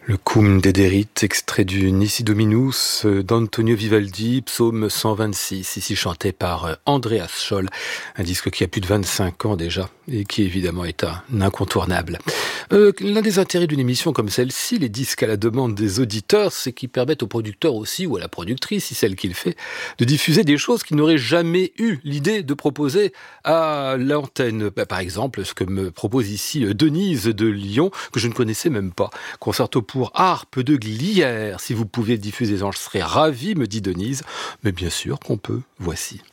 Le Cum Dederit, extrait du Nisi Dominus d'Antonio Vivaldi, psaume 126, ici chanté par Andreas Scholl, un disque qui a plus de 25 ans déjà et qui évidemment est un incontournable. L'un des intérêts d'une émission comme celle-ci, les disques à la demande des auditeurs, c'est qu'ils permettent au producteur aussi, ou à la productrice, si c'est elle qui le fait, de diffuser des choses qu'ils n'auraient jamais eu l'idée de proposer à l'antenne. Par exemple, ce que me propose ici Denise de Lyon, que je ne connaissais même pas. Concerto pour harpe de Glière. Si vous pouviez diffuser, je serais ravi, me dit Denise. Mais bien sûr qu'on peut. Voici.